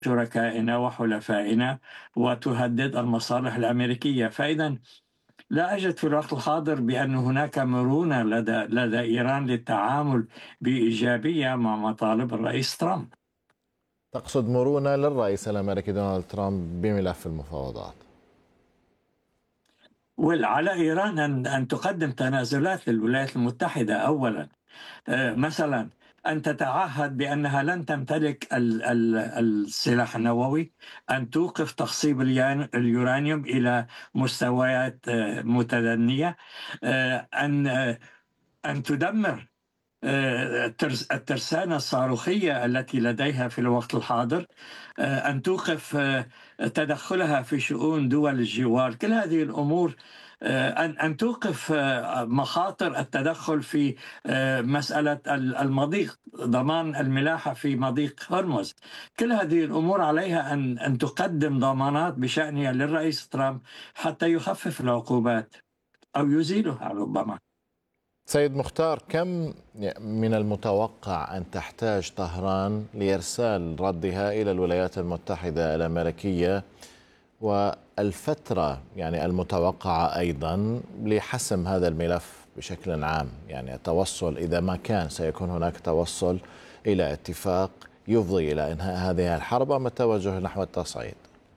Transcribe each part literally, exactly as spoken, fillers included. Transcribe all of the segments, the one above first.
شركائنا وحلفائنا وتهدد المصالح الأمريكية. فإذا لا أجد في الوقت الحاضر بأن هناك مرونة لدى لدى إيران للتعامل بإيجابية مع مطالب الرئيس ترامب. تقصد مرونة للرئيس الأمريكي دونالد ترامب بملف المفاوضات؟ وعلى إيران أن أن تقدم تنازلات للولايات المتحدة أولا. آه، مثلا أن تتعهد بأنها لن تمتلك ال- ال- السلاح النووي، أن توقف تخصيب اليان- اليورانيوم إلى مستويات آه، متدنية، آه، أن آه، أن تدمر آه، الترس- الترسانة الصاروخية التي لديها في الوقت الحاضر، آه، أن توقف آه، تدخلها في شؤون دول الجوار. كل هذه الأمور، آه، أن أن توقف آه، مخاطر التدخل في آه، مسألة ال- المضيق، ضمان الملاحة في مضيق هرمز. كل هذه الأمور عليها أن أن تقدم ضمانات بشأنها للرئيس ترامب حتى يخفف العقوبات أو يزيلها ربما. سيد مختار، كم من المتوقع أن تحتاج طهران لإرسال ردها إلى الولايات المتحدة الأمريكية، والفترة يعني المتوقعة أيضا لحسم هذا الملف بشكل عام؟ يعني التوصل، إذا ما كان سيكون هناك توصل إلى اتفاق يفضي إلى إنهاء هذه الحرب، أم التوجه نحو التصعيد؟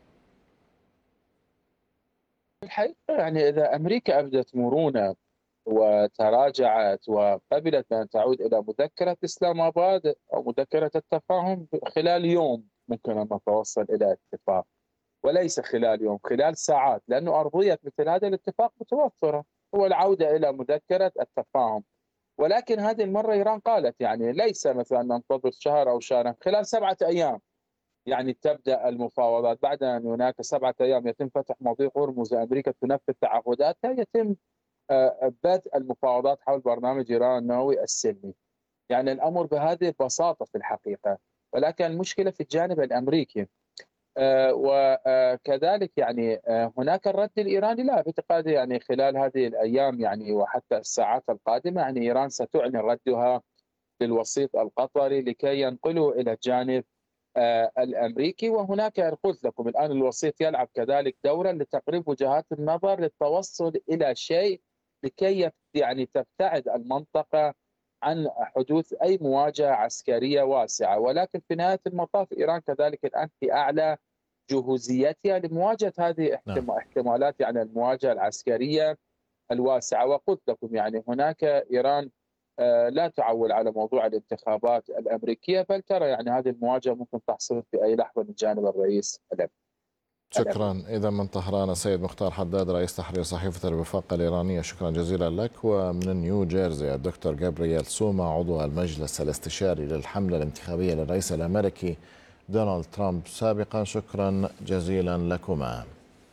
الحقيقة يعني إذا أمريكا أبدت مرونة وتراجعت وقبلت أن تعود إلى مذكرة إسلام آباد أو مذكرة التفاهم خلال يوم، ممكن أن نتوصل إلى اتفاق، وليس خلال يوم، خلال ساعات، لأنه أرضية مثل هذا الاتفاق متوفرة، هو العودة إلى مذكرة التفاهم. ولكن هذه المرة إيران قالت يعني ليس مثلا ننتظر شهر أو شهرين، خلال سبعة أيام يعني تبدأ المفاوضات. بعد أن هناك سبعة أيام يتم فتح مضيق هرمز، أمريكا تنفذ تعهداتها، يتم آه، بدء المفاوضات حول برنامج إيران النووي السلمي. يعني الأمر بهذه البساطة في الحقيقة، ولكن المشكلة في الجانب الأمريكي. آه، وكذلك يعني آه، هناك الرد الإيراني، لا باعتقادي يعني خلال هذه الأيام يعني وحتى الساعات القادمة يعني إيران ستعلن ردها للوسيط القطري لكي ينقلوا إلى الجانب آه، الامريكي. وهناك قلت لكم الان الوسيط يلعب كذلك دورا لتقريب وجهات النظر للتوصل الى شيء لكي يعني تبتعد المنطقه عن حدوث اي مواجهه عسكريه واسعه. ولكن في نهايه المطاف ايران كذلك الان في اعلى جهوزيتها لمواجهه هذه نعم. احتمالات يعني المواجهه العسكريه الواسعه. وقلت لكم يعني هناك ايران آه، لا تعول على موضوع الانتخابات الامريكيه، بل ترى يعني هذه المواجهه ممكن تحصل في اي لحظه من جانب الرئيس الامريكي. شكرا. إذا من طهران السيد مختار حداد، رئيس تحرير صحيفة الوفاق الإيرانية، شكرا جزيلا لك. ومن نيو جيرسي الدكتور جابرييل سوما، عضو المجلس الاستشاري للحملة الانتخابية للرئيس الأمريكي دونالد ترامب سابقا، شكرا جزيلا لكما.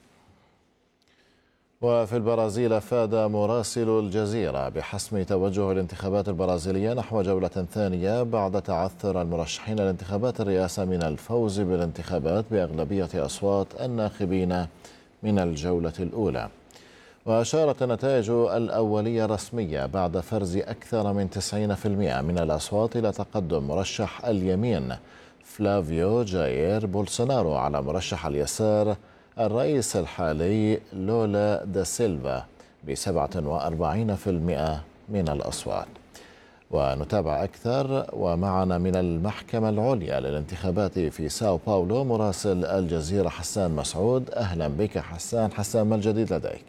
وفي البرازيل أفاد مراسل الجزيرة بحسم توجه الانتخابات البرازيلية نحو جولة ثانية بعد تعثر المرشحين لانتخابات الرئاسة من الفوز بالانتخابات بأغلبية أصوات الناخبين من الجولة الأولى. وأشارت النتائج الأولية الرسمية بعد فرز أكثر من تسعين بالمئة من الأصوات إلى تقدم مرشح اليمين فلافيو جاير بولسونارو على مرشح اليسار الرئيس الحالي لولا دا سيلفا ب سبعة وأربعين بالمئة من الأصوات. ونتابع أكثر ومعنا من المحكمة العليا للانتخابات في ساو باولو مراسل الجزيرة حسان مسعود. أهلا بك حسان. حسان، ما الجديد لديك؟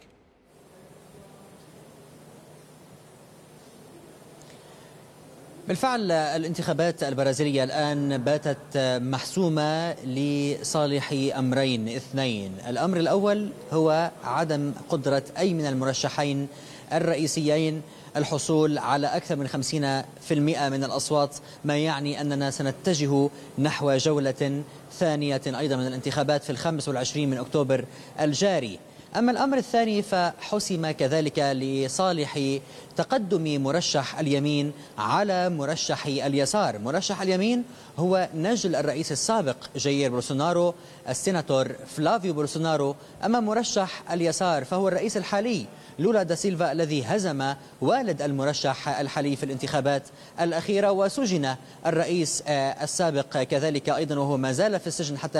بالفعل الانتخابات البرازيلية الآن باتت محسومة لصالح أمرين اثنين. الأمر الأول هو عدم قدرة أي من المرشحين الرئيسيين الحصول على أكثر من خمسين بالمئة من الأصوات، ما يعني أننا سنتجه نحو جولة ثانية أيضا من الانتخابات في الخامس والعشرين من أكتوبر الجاري. أما الأمر الثاني فحسم كذلك لصالح تقدم مرشح اليمين على مرشح اليسار. مرشح اليمين هو نجل الرئيس السابق جاير بولسونارو، السيناتور فلافيو بولسونارو. أما مرشح اليسار فهو الرئيس الحالي لولا دا سيلفا الذي هزم والد المرشح الحالي في الانتخابات الأخيرة. وسجن الرئيس السابق كذلك أيضا وهو ما زال في السجن حتى